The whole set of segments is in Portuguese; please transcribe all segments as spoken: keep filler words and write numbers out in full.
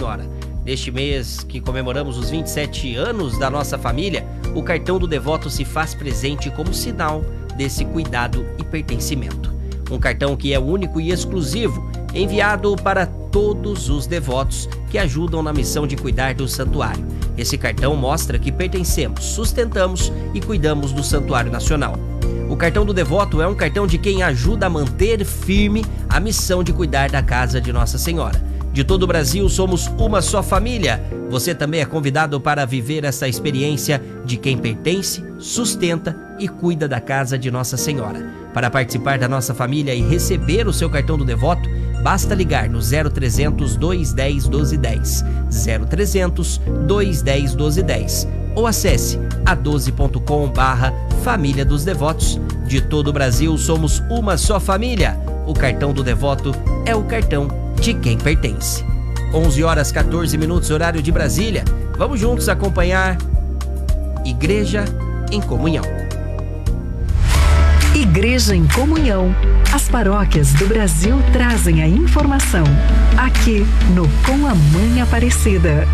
Senhora. Neste mês que comemoramos os vinte e sete anos da nossa família, o cartão do devoto se faz presente como sinal desse cuidado e pertencimento. Um cartão que é único e exclusivo, enviado para todos os devotos que ajudam na missão de cuidar do santuário. Esse cartão mostra que pertencemos, sustentamos e cuidamos do Santuário Nacional. O cartão do devoto é um cartão de quem ajuda a manter firme a missão de cuidar da casa de Nossa Senhora. De todo o Brasil, somos uma só família. Você também é convidado para viver essa experiência de quem pertence, sustenta e cuida da casa de Nossa Senhora. Para participar da nossa família e receber o seu cartão do devoto, basta ligar no zero trezentos, dois dez, doze dez, zero trezentos, dois dez, doze dez ou acesse a doze ponto com barra Família dos Devotos. De todo o Brasil, somos uma só família. O cartão do devoto é o cartão de quem pertence. onze horas e quatorze minutos, horário de Brasília. Vamos juntos acompanhar Igreja em Comunhão. Igreja em Comunhão. As paróquias do Brasil trazem a informação aqui no Com a Mãe Aparecida.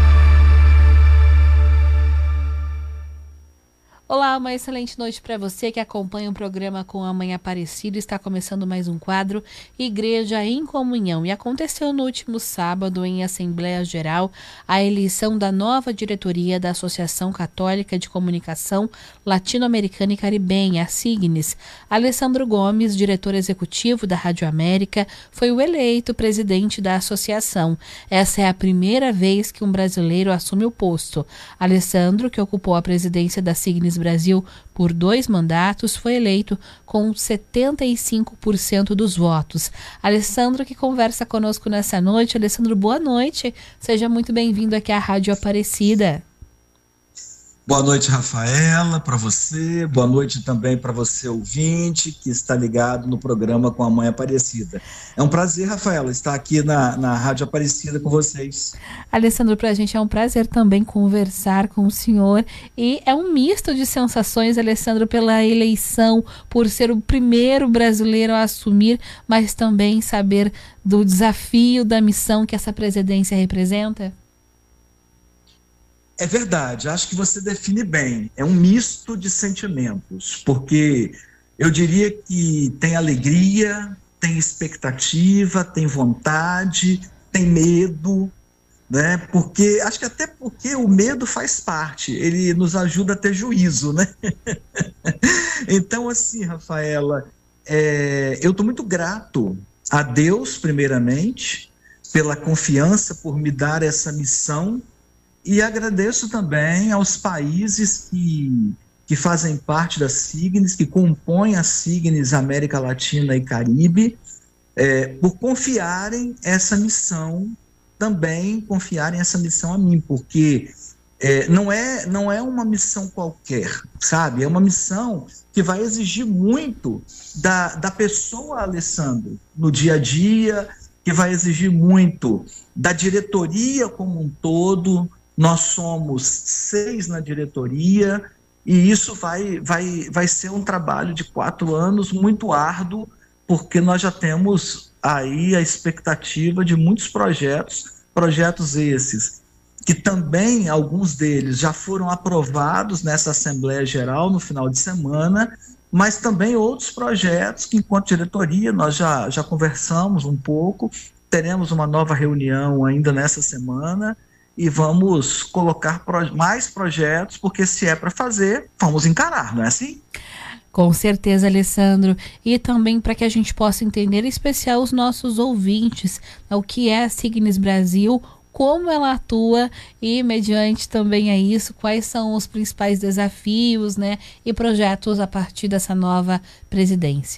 Olá, uma excelente noite para você que acompanha o programa Com a Mãe Aparecida. Está começando mais um quadro Igreja em Comunhão. E aconteceu no último sábado, em Assembleia Geral, a eleição da nova diretoria da Associação Católica de Comunicação Latino-Americana e Caribenha, a SIGNES. Alessandro Gomes, diretor executivo da Rádio América, foi o eleito presidente da associação. Essa é a primeira vez que um brasileiro assume o posto. Alessandro, que ocupou a presidência da SIGNES Brasil por dois mandatos, foi eleito com setenta e cinco por cento dos votos. Alessandro, que conversa conosco nessa noite. Alessandro, boa noite. Seja muito bem-vindo aqui à Rádio Aparecida. Boa noite, Rafaela, para você. Boa noite também para você, ouvinte, que está ligado no programa Com a Mãe Aparecida. É um prazer, Rafaela, estar aqui na, na Rádio Aparecida com vocês. Alessandro, para a gente é um prazer também conversar com o senhor. E é um misto de sensações, Alessandro, pela eleição, por ser o primeiro brasileiro a assumir, mas também saber do desafio da missão que essa presidência representa. É verdade, acho que você define bem, é um misto de sentimentos, porque eu diria que tem alegria, tem expectativa, tem vontade, tem medo, né? Porque, acho que até porque o medo faz parte, ele nos ajuda a ter juízo, né? Então, assim, Rafaela, é, eu estou muito grato a Deus, primeiramente, pela confiança, por me dar essa missão. E agradeço também aos países que, que fazem parte da SIGNES, que compõem a SIGNES América Latina e Caribe, é, por confiarem essa missão, também confiarem essa missão a mim, porque é, não, é, não é uma missão qualquer, sabe? É uma missão que vai exigir muito da, da pessoa, Alessandro, no dia a dia, que vai exigir muito da diretoria como um todo. Nós somos seis na diretoria e isso vai, vai, vai ser um trabalho de quatro anos muito árduo, porque nós já temos aí a expectativa de muitos projetos, projetos esses, que também alguns deles já foram aprovados nessa Assembleia Geral no final de semana, mas também outros projetos que, enquanto diretoria, nós já, já conversamos um pouco, teremos uma nova reunião ainda nessa semana, e vamos colocar pro, mais projetos, porque se é para fazer, vamos encarar, não é assim? Com certeza, Alessandro. E também para que a gente possa entender, em especial os nossos ouvintes, o que é a SIGNES Brasil, como ela atua e, mediante também a isso, quais são os principais desafios, né, e projetos a partir dessa nova presidência.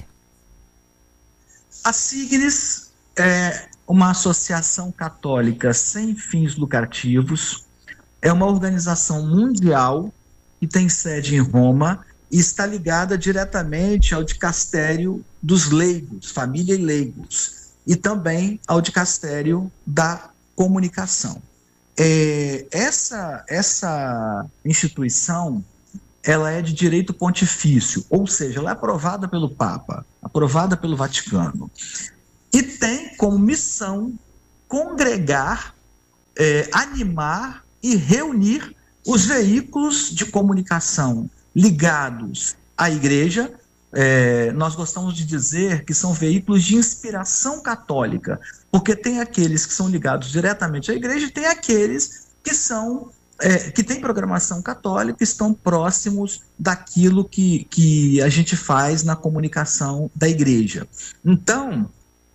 A SIGNES é uma associação católica sem fins lucrativos, é uma organização mundial que tem sede em Roma e está ligada diretamente ao dicastério dos leigos, família e leigos, e também ao dicastério da comunicação. É, essa, essa instituição, ela é de direito pontifício, ou seja, ela é aprovada pelo Papa, aprovada pelo Vaticano, e tem como missão congregar é, animar e reunir os veículos de comunicação ligados à igreja. É, nós gostamos de dizer que são veículos de inspiração católica, porque tem aqueles que são ligados diretamente à igreja e tem aqueles que são é, que têm programação católica, estão próximos daquilo que, que a gente faz na comunicação da igreja. Então,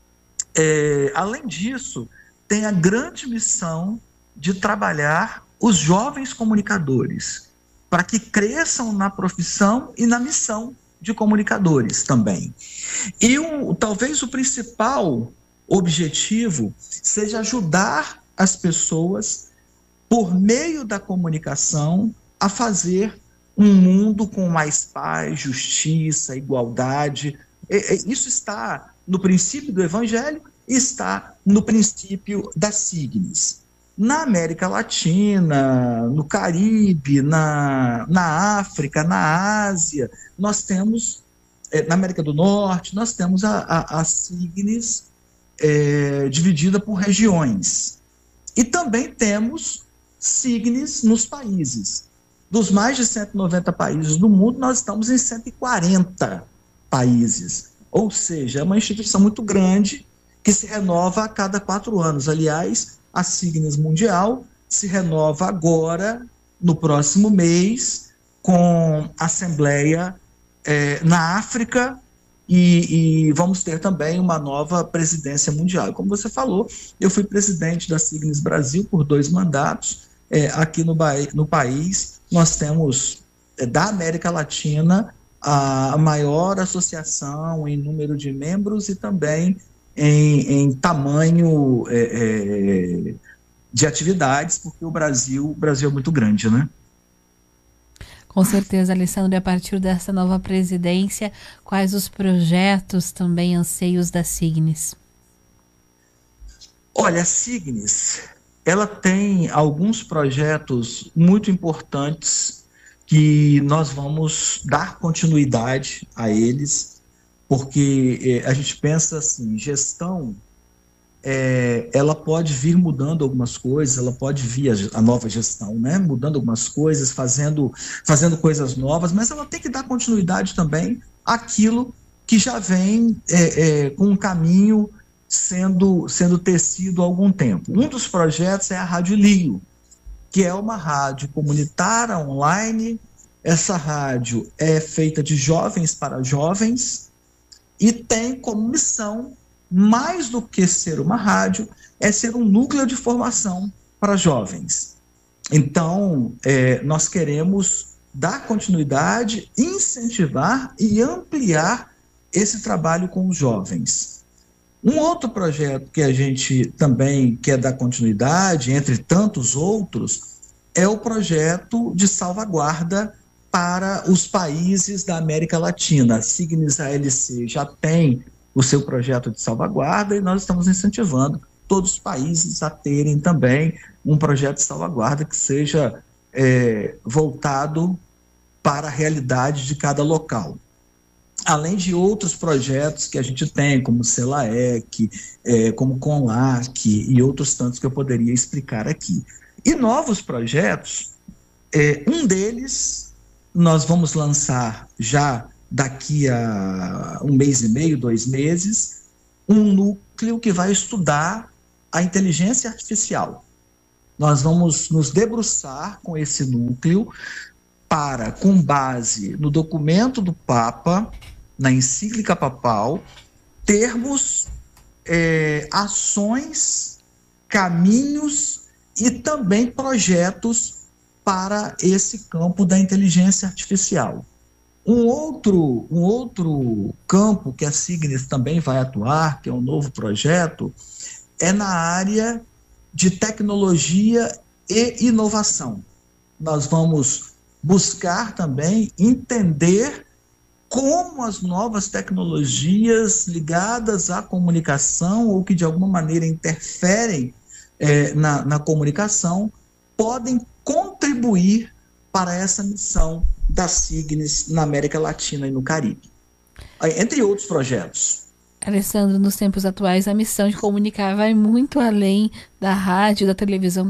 é, além disso, tem a grande missão de trabalhar os jovens comunicadores, para que cresçam na profissão e na missão de comunicadores também. E o, talvez o principal objetivo seja ajudar as pessoas, por meio da comunicação, a fazer um mundo com mais paz, justiça, igualdade. E, e, isso está no princípio do Evangelho e está no princípio da Signis. Na América Latina, no Caribe, na, na África, na Ásia, nós temos, é, na América do Norte, nós temos a, a, a Signis é, dividida por regiões. E também temos Signis nos países. Dos mais de cento e noventa países do mundo, nós estamos em cento e quarenta países. Ou seja, é uma instituição muito grande que se renova a cada quatro anos. Aliás, a Signis Mundial se renova agora, no próximo mês, com assembleia é, na África e, e vamos ter também uma nova presidência mundial. Como você falou, eu fui presidente da Signis Brasil por dois mandatos. É, aqui no, no país, nós temos, é, da América Latina, a maior associação em número de membros e também Em, em tamanho é, é, de atividades, porque o Brasil, o Brasil é muito grande, né? Com certeza, Alessandro, e a partir dessa nova presidência, quais os projetos também, anseios da Signis? Olha, a Signis, ela tem alguns projetos muito importantes que nós vamos dar continuidade a eles, porque eh, a gente pensa assim, gestão, é, ela pode vir mudando algumas coisas, ela pode vir a, a nova gestão, né? Mudando algumas coisas, fazendo, fazendo coisas novas, mas ela tem que dar continuidade também àquilo que já vem é, é, com um caminho sendo, sendo tecido há algum tempo. Um dos projetos é a Rádio Lio, que é uma rádio comunitária online. Essa rádio é feita de jovens para jovens, e tem como missão, mais do que ser uma rádio, é ser um núcleo de formação para jovens. Então, é, nós queremos dar continuidade, incentivar e ampliar esse trabalho com os jovens. Um outro projeto que a gente também quer dar continuidade, entre tantos outros, é o projeto de salvaguarda para os países da América Latina. A Signis A L C já tem o seu projeto de salvaguarda e nós estamos incentivando todos os países a terem também um projeto de salvaguarda que seja é, voltado para a realidade de cada local. Além de outros projetos que a gente tem, como o CELAEC, é, como CONLAC e outros tantos que eu poderia explicar aqui. E novos projetos, é, um deles nós vamos lançar já daqui a um mês e meio, dois meses, um núcleo que vai estudar a inteligência artificial. Nós vamos nos debruçar com esse núcleo para, com base no documento do Papa, na encíclica papal, termos é, ações, caminhos e também projetos para esse campo da inteligência artificial. Um outro, um outro campo que a Signis também vai atuar, que é um novo projeto, é na área de tecnologia e inovação. Nós vamos buscar também entender como as novas tecnologias ligadas à comunicação ou que de alguma maneira interferem é, na, na comunicação podem contribuir para essa missão da Signis na América Latina e no Caribe, entre outros projetos. Alessandro, nos tempos atuais, a missão de comunicar vai muito além da rádio, da televisão,